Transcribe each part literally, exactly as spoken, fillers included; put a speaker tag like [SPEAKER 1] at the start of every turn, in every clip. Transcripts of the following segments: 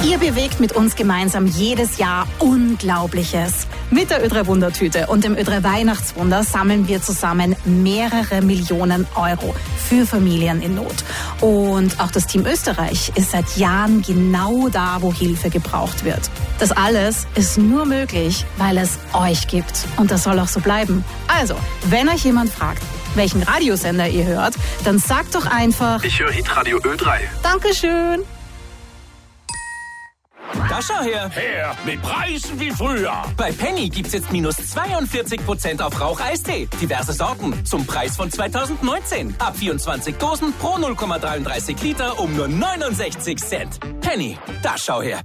[SPEAKER 1] Ihr bewegt mit uns gemeinsam jedes Jahr Unglaubliches. Mit der Ö drei Wundertüte und dem Ö drei Weihnachtswunder sammeln wir zusammen mehrere Millionen Euro für Familien in Not. Und auch das Team Österreich ist seit Jahren genau da, wo Hilfe gebraucht wird. Das alles ist nur möglich, weil es euch gibt. Und das soll auch so bleiben. Also, wenn euch jemand fragt, welchen Radiosender ihr hört, dann sagt doch einfach:
[SPEAKER 2] Ich höre Hitradio Ö drei.
[SPEAKER 1] Dankeschön.
[SPEAKER 3] Da schau her.
[SPEAKER 4] Her, mit Preisen wie früher.
[SPEAKER 3] Bei Penny gibt's jetzt minus zweiundvierzig Prozent auf Rauch-Eistee. Diverse Sorten zum Preis von zweitausendneunzehn. Ab vierundzwanzig Dosen pro null Komma dreiunddreißig Liter um nur neunundsechzig Cent. Penny, da schau her.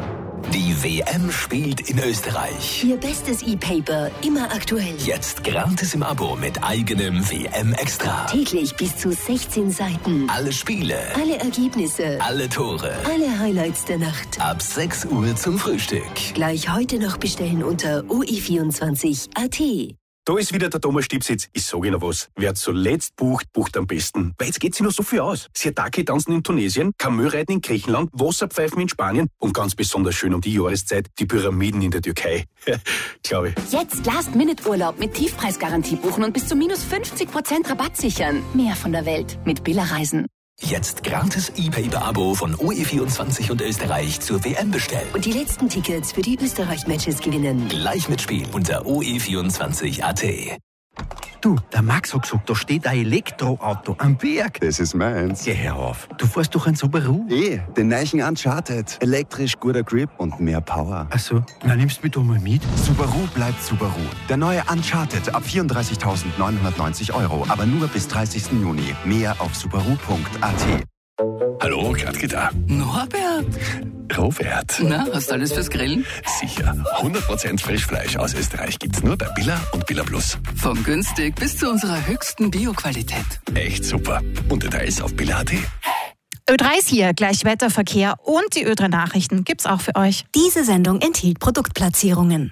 [SPEAKER 5] Die W M spielt in Österreich.
[SPEAKER 6] Ihr bestes E-Paper, immer aktuell.
[SPEAKER 5] Jetzt gratis im Abo mit eigenem W M-Extra.
[SPEAKER 6] Täglich bis zu sechzehn Seiten.
[SPEAKER 5] Alle Spiele.
[SPEAKER 6] Alle Ergebnisse.
[SPEAKER 5] Alle Tore.
[SPEAKER 6] Alle Highlights der Nacht.
[SPEAKER 5] Ab sechs Uhr zum Frühstück.
[SPEAKER 6] Gleich heute noch bestellen unter o e vierundzwanzig punkt a t.
[SPEAKER 2] Da ist wieder der Thomas Stipsitz. Ich sage Ihnen was. Wer zuletzt bucht, bucht am besten. Weil jetzt geht sich noch so viel aus. Sirtaki tanzen in Tunesien, Kamelreiten in Griechenland, Wasserpfeifen in Spanien und ganz besonders schön um die Jahreszeit die Pyramiden in der Türkei. Glaube ich.
[SPEAKER 7] Jetzt Last-Minute-Urlaub mit Tiefpreisgarantie buchen und bis zu minus fünfzig Prozent Rabatt sichern. Mehr von der Welt mit Billa Reisen.
[SPEAKER 5] Jetzt gratis E-Paper-Abo von O E vierundzwanzig und Österreich zur W M bestellen.
[SPEAKER 6] Und die letzten Tickets für die Österreich-Matches gewinnen.
[SPEAKER 5] Gleich mitspielen unter o e vierundzwanzig punkt a t.
[SPEAKER 8] Du, der Max hat gesagt, da steht ein Elektroauto am Berg.
[SPEAKER 9] Das ist meins.
[SPEAKER 8] Geh her auf. Du fährst doch ein Subaru.
[SPEAKER 9] Eh, den neuen Uncharted. Elektrisch, guter Grip und mehr Power.
[SPEAKER 8] Ach so, na nimmst du mich doch mal mit.
[SPEAKER 9] Subaru bleibt Subaru. Der neue Uncharted ab vierunddreißigtausendneunhundertneunzig Euro. Aber nur bis dreißigsten Juni. Mehr auf subaru punkt a t.
[SPEAKER 4] Hallo, Gradke da.
[SPEAKER 10] Norbert.
[SPEAKER 4] Robert.
[SPEAKER 10] Na, hast du alles fürs Grillen?
[SPEAKER 4] Sicher. hundert Prozent Frischfleisch aus Österreich gibt's nur bei Billa und Billa Plus.
[SPEAKER 10] Von günstig bis zu unserer höchsten Bioqualität.
[SPEAKER 4] Echt super. Und Details auf billa punkt a t.
[SPEAKER 1] Ö drei ist hier, gleich Wetter, Verkehr und die Ö drei Nachrichten gibt's auch für euch.
[SPEAKER 6] Diese Sendung enthielt Produktplatzierungen.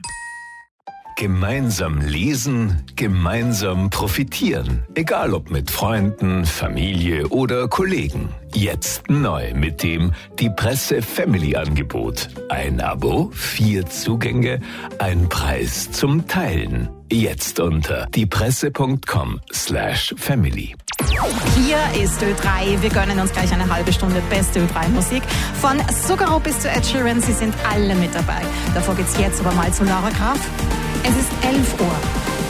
[SPEAKER 5] Gemeinsam lesen, gemeinsam profitieren. Egal ob mit Freunden, Familie oder Kollegen. Jetzt neu mit dem Die Presse Family Angebot. Ein Abo, vier Zugänge, ein Preis zum Teilen. Jetzt unter diepresse punkt com slash family.
[SPEAKER 1] Hier ist Ö drei. Wir gönnen uns gleich eine halbe Stunde beste Ö drei Musik. Von Zuckerrohr bis zu Ed Sheeran, sie sind alle mit dabei. Davor geht's jetzt aber mal zu Laura Graf. Es ist elf Uhr.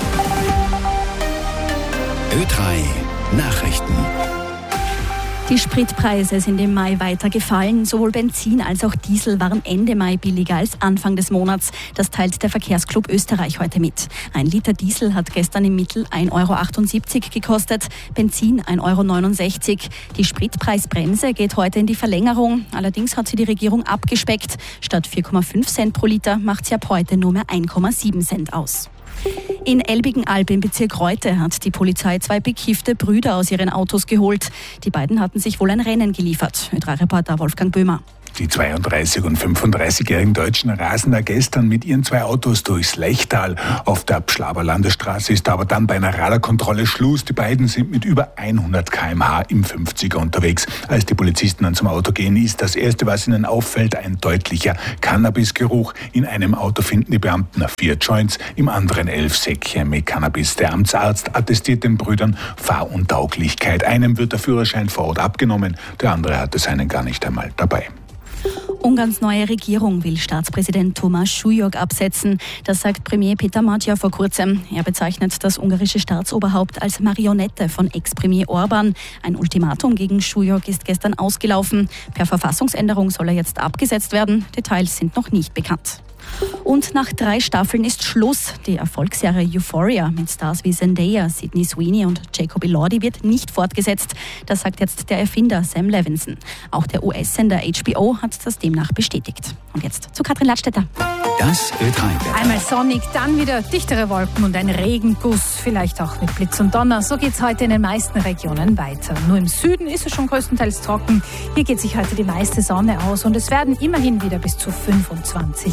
[SPEAKER 11] Ö drei Nachrichten.
[SPEAKER 12] Die Spritpreise sind im Mai weiter gefallen. Sowohl Benzin als auch Diesel waren Ende Mai billiger als Anfang des Monats. Das teilt der Verkehrsclub Österreich heute mit. Ein Liter Diesel hat gestern im Mittel ein Euro achtundsiebzig gekostet, Benzin ein Euro neunundsechzig. Die Spritpreisbremse geht heute in die Verlängerung. Allerdings hat sie die Regierung abgespeckt. Statt vier Komma fünf Cent pro Liter macht sie ab heute nur mehr ein Komma sieben Cent aus. In Elbigenalb im Bezirk Reute hat die Polizei zwei bekiffte Brüder aus ihren Autos geholt. Die beiden hatten sich wohl ein Rennen geliefert. Ö drei Reporter Wolfgang Böhmer.
[SPEAKER 13] Die zweiunddreißig- und fünfunddreißigjährigen Deutschen rasen da gestern mit ihren zwei Autos durchs Lechtal. Auf der Pschlaber Landesstraße ist aber dann bei einer Radarkontrolle Schluss. Die beiden sind mit über hundert Kilometer pro Stunde im fünfziger unterwegs. Als die Polizisten dann zum Auto gehen, ist das Erste, was ihnen auffällt, ein deutlicher Cannabisgeruch. In einem Auto finden die Beamten vier Joints, im anderen elf Säckchen mit Cannabis. Der Amtsarzt attestiert den Brüdern Fahruntauglichkeit. Einem wird der Führerschein vor Ort abgenommen, der andere hatte seinen gar nicht einmal dabei.
[SPEAKER 12] Ungarns neue Regierung will Staatspräsident Thomas Schulyog absetzen. Das sagt Premier Peter Magyar vor kurzem. Er bezeichnet das ungarische Staatsoberhaupt als Marionette von Ex-Premier Orban. Ein Ultimatum gegen Schulyog ist gestern ausgelaufen. Per Verfassungsänderung soll er jetzt abgesetzt werden. Details sind noch nicht bekannt. Und nach drei Staffeln ist Schluss. Die Erfolgsserie Euphoria mit Stars wie Zendaya, Sydney Sweeney und Jacob Elordi wird nicht fortgesetzt. Das sagt jetzt der Erfinder Sam Levinson. Auch der U S-Sender H B O hat das demnach bestätigt. Und jetzt zu Katrin Ladstätter.
[SPEAKER 11] Das Ö drei.
[SPEAKER 14] Einmal sonnig, dann wieder dichtere Wolken und ein Regenguss, vielleicht auch mit Blitz und Donner. So geht es heute in den meisten Regionen weiter. Nur im Süden ist es schon größtenteils trocken. Hier geht sich heute die meiste Sonne aus und es werden immerhin wieder bis zu fünfundzwanzig Grad.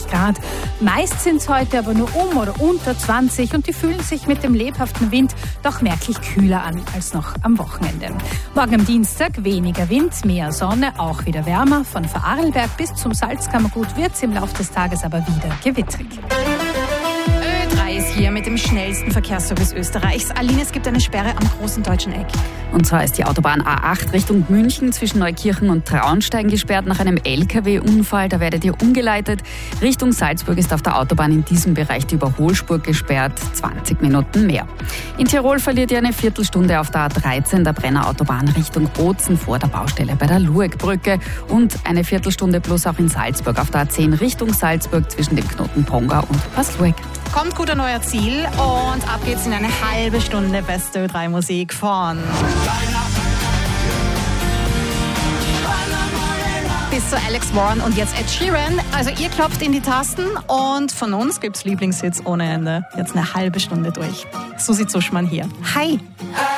[SPEAKER 14] Meist sind es heute aber nur um oder unter zwanzig und die fühlen sich mit dem lebhaften Wind doch merklich kühler an als noch am Wochenende. Morgen am Dienstag weniger Wind, mehr Sonne, auch wieder wärmer. Von Vorarlberg bis zum Salzkammergut wird es im Laufe des Tages aber wieder gewittrig.
[SPEAKER 1] Ö drei ist hier mit dem schnellsten Verkehrsservice Österreichs. Aline, es gibt eine Sperre am großen deutschen Eck.
[SPEAKER 15] Und zwar ist die Autobahn A acht Richtung München zwischen Neukirchen und Traunstein gesperrt nach einem L K W-Unfall. Da werdet ihr umgeleitet. Richtung Salzburg ist auf der Autobahn in diesem Bereich die Überholspur gesperrt. zwanzig Minuten mehr. In Tirol verliert ihr eine Viertelstunde auf der A dreizehn, der Brenner Autobahn Richtung Bozen vor der Baustelle bei der Luegbrücke. Und eine Viertelstunde plus auch in Salzburg auf der A zehn Richtung Salzburg zwischen dem Knoten Ponga und Passlueg.
[SPEAKER 1] Kommt gut an euer Ziel und ab geht's in eine halbe Stunde beste Ö drei Musik von bis zu Alex Warren und jetzt Ed Sheeran. Also ihr klopft in die Tasten und von uns gibt's Lieblingshits ohne Ende. Jetzt eine halbe Stunde durch. Susi Zuschmann hier. Hi!